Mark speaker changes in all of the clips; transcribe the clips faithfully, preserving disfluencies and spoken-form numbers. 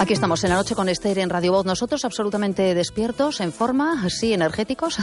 Speaker 1: Aquí estamos en la noche con Esther en Radio Voz. Nosotros absolutamente despiertos, en forma, sí, energéticos.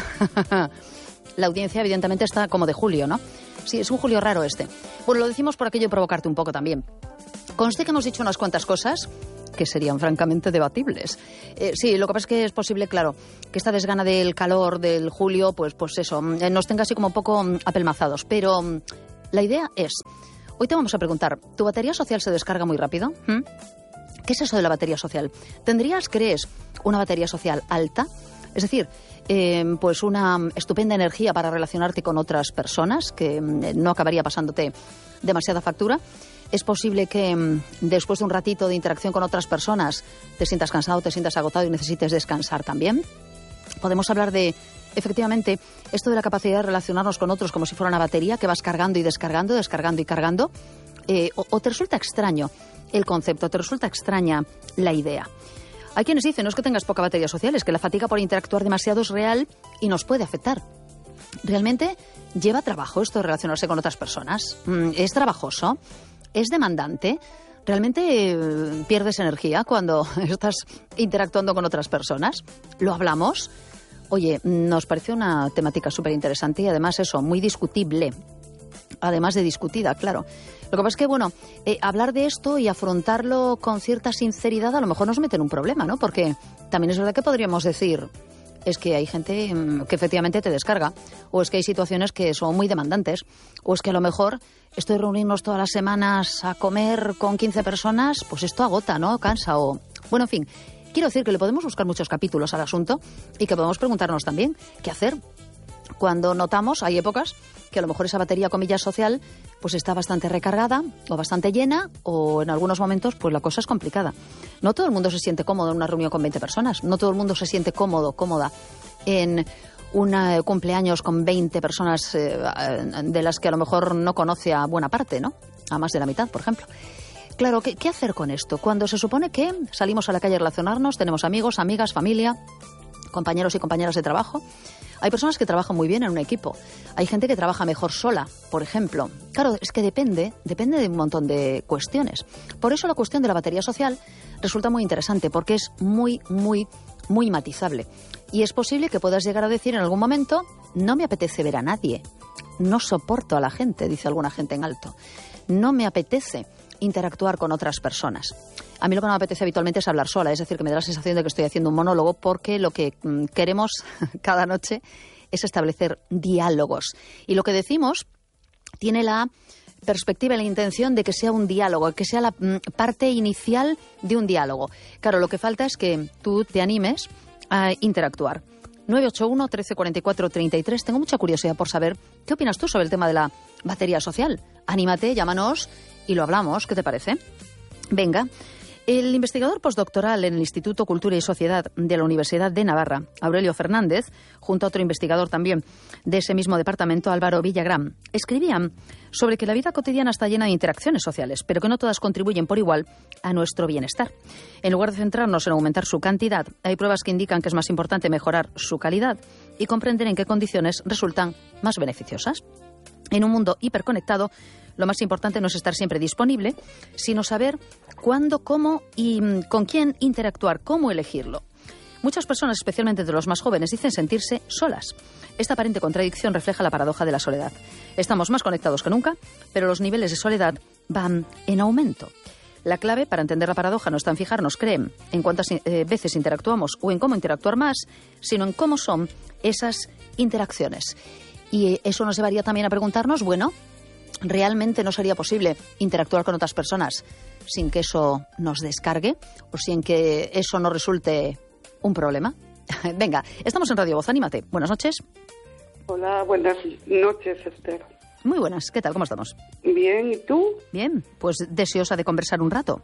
Speaker 1: La audiencia evidentemente está como de julio, ¿no? Sí, es un julio raro este. Bueno, lo decimos por aquello de provocarte un poco también. Conste que hemos dicho unas cuantas cosas que serían francamente debatibles. Eh, sí, lo que pasa es que es posible, claro, que esta desgana del calor del julio, pues, pues eso, nos tenga así como un poco apelmazados. Pero la idea es, hoy te vamos a preguntar, ¿tu batería social se descarga muy rápido? ¿Mm? ¿Qué es eso de la batería social? ¿Tendrías, crees, una batería social alta? Es decir, eh, pues una estupenda energía para relacionarte con otras personas, que no acabaría pasándote demasiada factura. Es posible que después de un ratito de interacción con otras personas te sientas cansado, te sientas agotado y necesites descansar también. Podemos hablar de, efectivamente, esto de la capacidad de relacionarnos con otros como si fuera una batería que vas cargando y descargando, descargando y cargando. Eh, o, o te resulta extraño el concepto, te resulta extraña la idea. Hay quienes dicen, no es que tengas poca batería social, es que la fatiga por interactuar demasiado es real y nos puede afectar. ¿Realmente lleva trabajo esto de relacionarse con otras personas? ¿Es trabajoso? ¿Es demandante? ¿Realmente eh, pierdes energía cuando estás interactuando con otras personas? ¿Lo hablamos? Oye, nos parece una temática súper interesante y además eso, muy discutible. Además de discutida, claro. Lo que pasa es que, bueno, eh, hablar de esto y afrontarlo con cierta sinceridad a lo mejor nos mete en un problema, ¿no? Porque también es verdad que podríamos decir, es que hay gente que efectivamente te descarga, o es que hay situaciones que son muy demandantes, o es que a lo mejor esto de reunirnos todas las semanas a comer con quince personas, pues esto agota, ¿no? Cansa o... Bueno, en fin, quiero decir que le podemos buscar muchos capítulos al asunto y que podemos preguntarnos también qué hacer cuando notamos, hay épocas que a lo mejor esa batería, comillas, social, pues está bastante recargada o bastante llena, o en algunos momentos pues la cosa es complicada. No todo el mundo se siente cómodo en una reunión con veinte personas, no todo el mundo se siente cómodo, cómoda en un uh, cumpleaños con veinte personas eh, de las que a lo mejor no conoce a buena parte, ¿no? A más de la mitad, por ejemplo. Claro, ¿qué, qué hacer con esto? Cuando se supone que salimos a la calle a relacionarnos, tenemos amigos, amigas, familia, compañeros y compañeras de trabajo. Hay personas que trabajan muy bien en un equipo. Hay gente que trabaja mejor sola, por ejemplo. Claro, es que depende, depende de un montón de cuestiones. Por eso la cuestión de la batería social resulta muy interesante, porque es muy, muy, muy matizable. Y es posible que puedas llegar a decir en algún momento, no me apetece ver a nadie. No soporto a la gente, dice alguna gente en alto. No me apetece interactuar con otras personas. A mí lo que no me apetece habitualmente es hablar sola, es decir, que me da la sensación de que estoy haciendo un monólogo, porque lo que mm, queremos cada noche es establecer diálogos. Y lo que decimos tiene la perspectiva y la intención de que sea un diálogo, que sea la mm, parte inicial de un diálogo. Claro, lo que falta es que tú te animes a interactuar. nueve ocho uno, trece cuarenta y cuatro, treinta y tres. Tengo mucha curiosidad por saber qué opinas tú sobre el tema de la batería social. Anímate, llámanos y lo hablamos. ¿Qué te parece? Venga. El investigador postdoctoral en el Instituto Cultura y Sociedad de la Universidad de Navarra, Aurelio Fernández, junto a otro investigador también de ese mismo departamento, Álvaro Villagrán, escribían sobre que la vida cotidiana está llena de interacciones sociales, pero que no todas contribuyen por igual a nuestro bienestar. En lugar de centrarnos en aumentar su cantidad, hay pruebas que indican que es más importante mejorar su calidad y comprender en qué condiciones resultan más beneficiosas. En un mundo hiperconectado, lo más importante no es estar siempre disponible, sino saber cuándo, cómo y con quién interactuar, cómo elegirlo. Muchas personas, especialmente de los más jóvenes, dicen sentirse solas. Esta aparente contradicción refleja la paradoja de la soledad. Estamos más conectados que nunca, pero los niveles de soledad van en aumento. La clave para entender la paradoja no está en fijarnos, creen, en cuántas eh, veces interactuamos o en cómo interactuar más, sino en cómo son esas interacciones. Y eso nos llevaría también a preguntarnos, bueno, ¿realmente no sería posible interactuar con otras personas sin que eso nos descargue o sin que eso no resulte un problema? Venga, estamos en Radio Voz, anímate. Buenas noches.
Speaker 2: Hola, buenas noches, Esther.
Speaker 1: Muy buenas, ¿qué tal? ¿Cómo estamos?
Speaker 2: Bien, ¿y tú?
Speaker 1: Bien, pues deseosa de conversar un rato.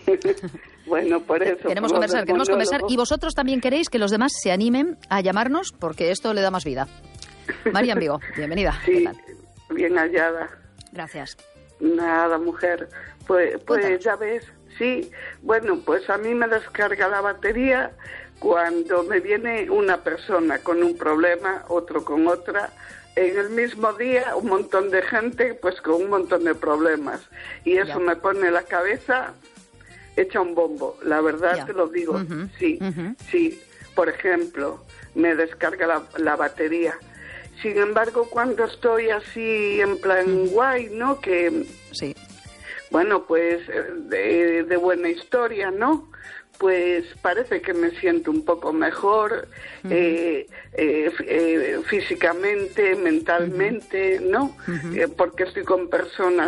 Speaker 2: Bueno, por eso.
Speaker 1: Queremos conversar, queremos conversar. Y vosotros también queréis que los demás se animen a llamarnos porque esto le da más vida. María Vigo, bienvenida.
Speaker 2: Sí,
Speaker 1: ¿qué tal?
Speaker 2: Bien hallada.
Speaker 1: Gracias.
Speaker 2: Nada, mujer. Pues, pues ya ves, sí. Bueno, pues a mí me descarga la batería cuando me viene una persona con un problema, otro con otra. En el mismo día, un montón de gente, pues con un montón de problemas. Y eso ya me pone la cabeza hecha un bombo, la verdad
Speaker 1: Ya.
Speaker 2: te lo digo,
Speaker 1: Uh-huh.
Speaker 2: sí,
Speaker 1: Uh-huh.
Speaker 2: sí. Por ejemplo, me descarga la, la batería. Sin embargo, cuando estoy así en plan uh-huh. guay, ¿no? Que,
Speaker 1: sí.
Speaker 2: bueno, pues de, de buena historia, ¿no? Pues parece que me siento un poco mejor uh-huh. eh, eh, eh, físicamente, mentalmente, ¿no? Uh-huh. Eh, porque estoy con personas